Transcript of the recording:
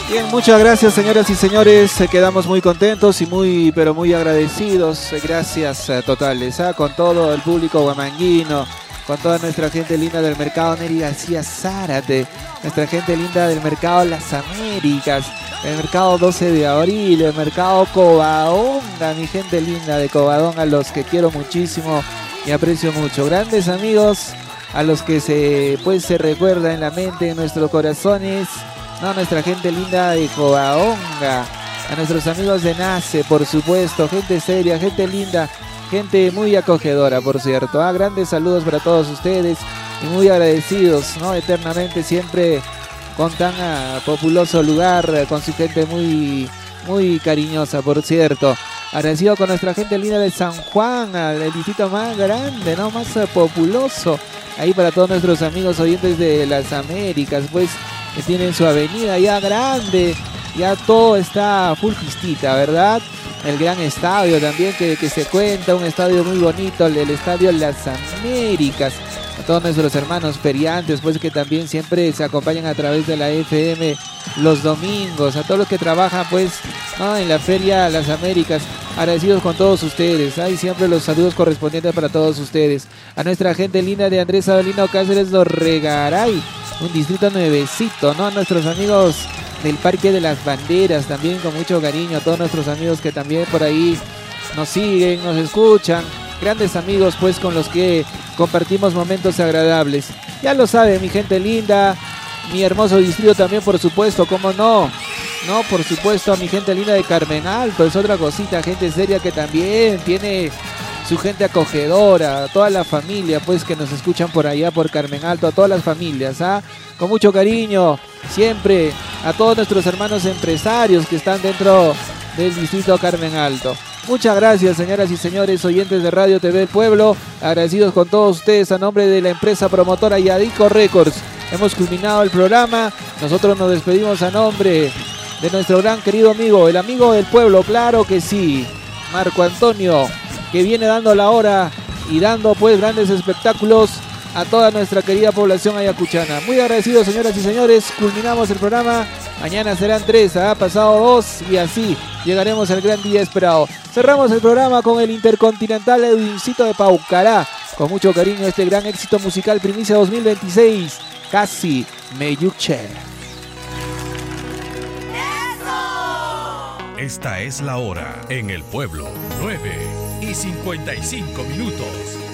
Bien, muchas gracias, señoras y señores. Quedamos muy contentos y muy, pero muy agradecidos. Gracias totales con todo el público huamanguino, con toda nuestra gente linda del mercado Neri García Zárate, nuestra gente linda del mercado Las Américas, el mercado 12 de abril, el mercado Covadonga, mi gente linda de Covadonga, a los que quiero muchísimo y aprecio mucho. Grandes amigos a los que se recuerda en la mente, en nuestros corazones. No, nuestra gente linda de Covadonga, a nuestros amigos de Nace, por supuesto, gente seria, gente linda, gente muy acogedora, por cierto. Grandes saludos para todos ustedes y muy agradecidos, ¿no? Eternamente, siempre con tan populoso lugar, con su gente muy, muy cariñosa, por cierto. Agradecido con nuestra gente linda de San Juan, el distrito más grande, ¿no? Más populoso. Ahí para todos nuestros amigos oyentes de las Américas, pues, que tienen su avenida ya grande, ya todo está full pistita, ¿verdad? El gran estadio también que se cuenta, un estadio muy bonito, el estadio Las Américas. A todos nuestros hermanos feriantes, pues que también siempre se acompañan a través de la FM los domingos, a todos los que trabajan, pues, ¿no? En la feria Las Américas, agradecidos con todos ustedes, y siempre los saludos correspondientes para todos ustedes. A nuestra gente linda de Andrés Avelino Cáceres Dorregaray, un distrito nuevecito, ¿no? A nuestros amigos del Parque de las Banderas, también con mucho cariño, a todos nuestros amigos que también por ahí nos siguen, nos escuchan, grandes amigos pues con los que compartimos momentos agradables. Ya lo sabe mi gente linda, mi hermoso distrito también, por supuesto, cómo no, por supuesto, a mi gente linda de Carmen Alto, es otra cosita, gente seria que también tiene su gente acogedora, toda la familia pues que nos escuchan por allá por Carmen Alto, a todas las familias, con mucho cariño, siempre a todos nuestros hermanos empresarios que están dentro del distrito Carmen Alto. Muchas gracias, señoras y señores oyentes de Radio TV El Pueblo, agradecidos con todos ustedes a nombre de la empresa promotora Yadico Records. Hemos culminado el programa, nosotros nos despedimos a nombre de nuestro gran querido amigo, el amigo del pueblo, claro que sí, Marco Antonio, que viene dando la hora y dando pues grandes espectáculos a toda nuestra querida población ayacuchana. Muy agradecidos, señoras y señores, culminamos el programa, mañana serán 3, pasado 2 y así llegaremos al gran día esperado. Cerramos el programa con el Intercontinental Edwincito de Paucará, con mucho cariño este gran éxito musical primicia 2026, Casi Meyuche. Esta es la hora en el pueblo, 9:55.